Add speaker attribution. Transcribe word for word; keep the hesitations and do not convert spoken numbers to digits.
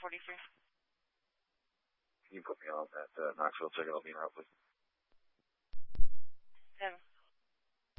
Speaker 1: forty-three.
Speaker 2: Can you put me on that uh, Knoxville ticket? I'll be in roughly.